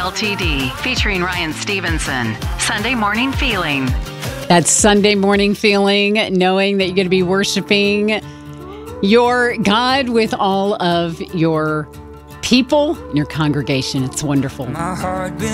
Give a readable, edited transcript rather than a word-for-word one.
LTD, featuring Ryan Stevenson. Sunday Morning Feeling. That's Sunday Morning Feeling, knowing that you're going to be worshiping your God with all of your people in your congregation. It's wonderful. My heart